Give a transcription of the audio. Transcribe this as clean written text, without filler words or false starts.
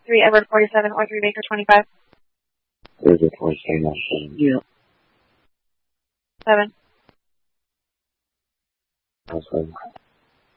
3 Edward 47 or 3 Baker 25. 3 47. Yeah. 7. Okay.